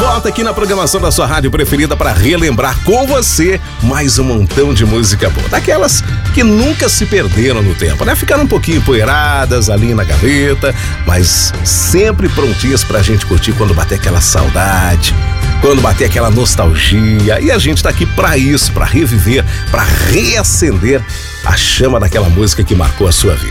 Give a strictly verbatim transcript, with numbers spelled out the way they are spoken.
volta aqui na programação da sua rádio preferida para relembrar com você mais um montão de música boa. Daquelas que nunca se perderam no tempo, né? Ficaram um pouquinho empoeiradas ali na gaveta, mas sempre prontinhas pra gente curtir quando bater aquela saudade, quando bater aquela nostalgia. E a gente tá aqui pra isso, pra reviver, pra reacender a chama daquela música que marcou a sua vida.